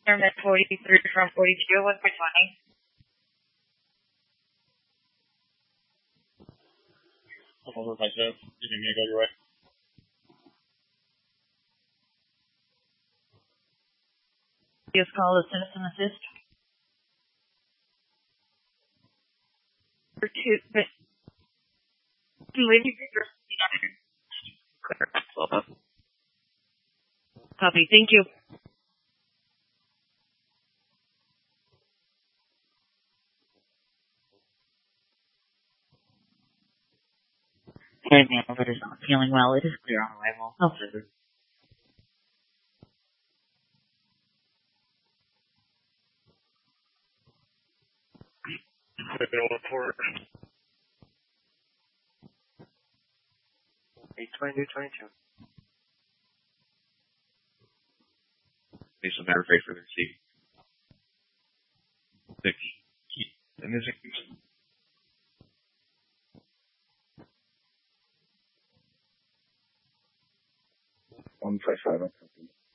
Permit 43 from 42, 1 for 20. I'm over myself. You need me to go your way. Just call the citizen assist. For 2, but Copy. Thank you. Hey, man, that is not feeling well. It is clear on arrival. No further. For 822. Based on matter of fact for the receipt. 6. And this is 155.